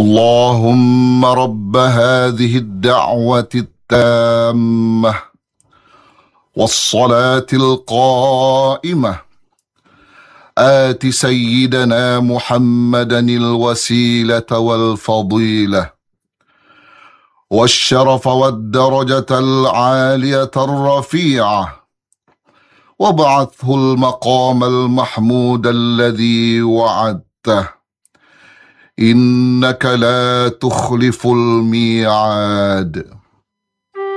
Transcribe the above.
اللهم رب هذه الدعوة التامة والصلاة القائمة آت سيدنا محمدا الوسيلة والفضيلة والشرف والدرجة العالية الرفيعة، وابعثه المقام المحمود الذي وعدته، إنك لا تخلف الميعاد.